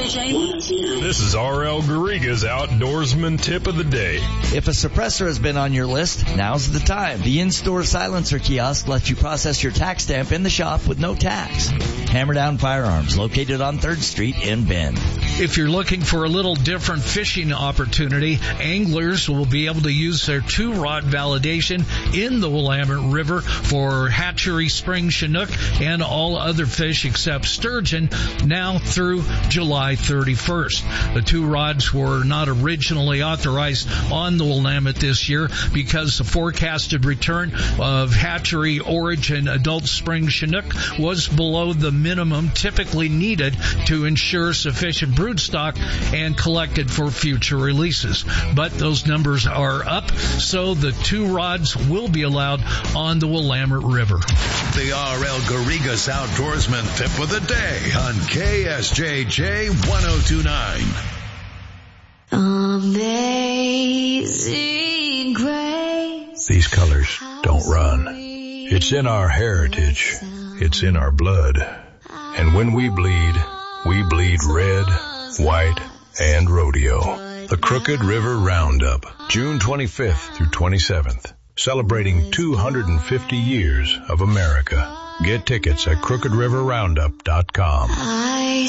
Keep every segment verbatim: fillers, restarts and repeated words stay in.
J J one oh two nine. This is R L Garriga's Outdoorsman Tip of the Day. If a suppressor has been on your list, now's the time. The in-store silencer kiosk lets you process your tax stamp in the shop with no tax. Hammer Down Firearms, located on third Street in Bend. If you're looking for a little different fishing opportunity, anglers will be able to use their two-rod validation in the Willamette River for hatchery, spring chinook, and all other fish except sturgeon now through July thirty-first. The two rods were not originally authorized on the Willamette this year because the forecasted return of hatchery origin adult spring chinook was below the minimum typically needed to ensure sufficient broodstock and collected for future releases. But those numbers are up, so the two rods will be allowed on the Willamette River. The R L Garriga's Outdoorsman Tip of the Day on K S J J one oh two nine. Amazing grace. These colors don't run. It's in our heritage. It's in our blood. And when we bleed, we bleed red, white, and rodeo. The Crooked River Roundup, June twenty-fifth through twenty-seventh. Celebrating two hundred fifty years of America. Get tickets at crooked river roundup dot com. I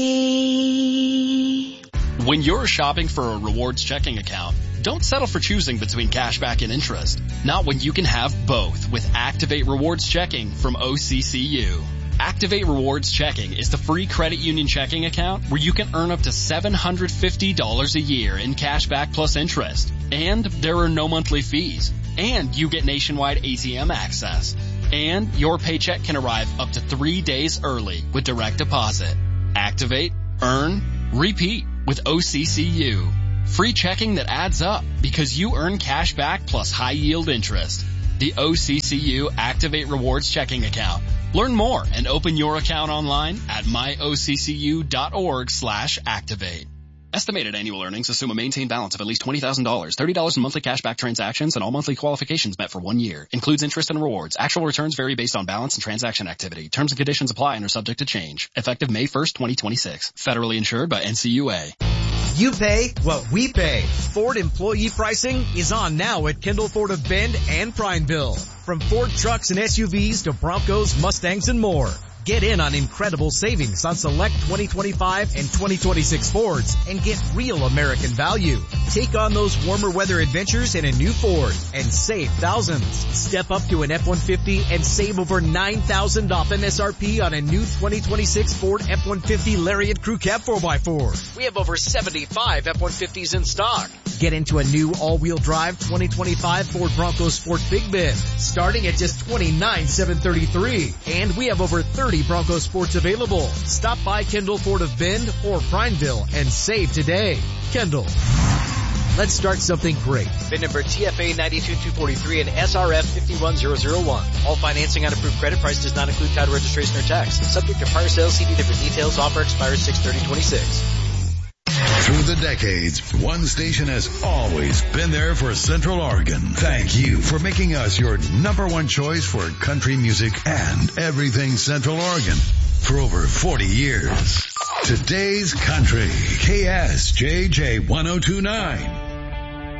see. When you're shopping for a rewards checking account, don't settle for choosing between cashback and interest. Not when you can have both with Activate Rewards Checking from O C C U. Activate Rewards Checking is the free credit union checking account where you can earn up to seven hundred fifty dollars a year in cashback plus interest. And there are no monthly fees. And you get nationwide A T M access. And your paycheck can arrive up to three days early with direct deposit. Activate, earn, repeat with O C C U. Free checking that adds up because you earn cash back plus high yield interest. The O C C U Activate Rewards Checking Account. Learn more and open your account online at my o c c u dot org slash activate. Estimated annual earnings assume a maintained balance of at least twenty thousand dollars, thirty dollars in monthly cashback transactions, and all monthly qualifications met for one year. Includes interest and rewards. Actual returns vary based on balance and transaction activity. Terms and conditions apply and are subject to change. Effective May first, twenty twenty-six. Federally insured by N C U A. You pay what we pay. Ford employee pricing is on now at Kendall Ford of Bend and Prineville. From Ford trucks and S U Vs to Broncos, Mustangs, and more. Get in on incredible savings on select twenty twenty-five and twenty twenty-six Fords and get real American value. Take on those warmer weather adventures in a new Ford and save thousands. Step up to an F one fifty and save over nine thousand dollars off M S R P on a new twenty twenty-six Ford F one fifty Lariat Crew Cab four by four. We have over seventy-five F one fifties in stock. Get into a new all-wheel drive twenty twenty-five Ford Bronco Sport Big Bend starting at just twenty-nine thousand seven hundred thirty-three dollars. And we have over thirty Bronco Sports available. Stop by Kendall Ford of Bend or Prineville and save today. Kendall. Let's start something great. V I N number T F A nine two two four three and S R F five one zero zero one. All financing on approved credit price does not include title registration or tax. Subject to prior sales. See different details. Offer expires six thirty twenty-six. Through the decades, one station has always been there for Central Oregon. Thank you for making us your number one choice for country music and everything Central Oregon for over forty years. Today's Country, K S J J one oh two nine.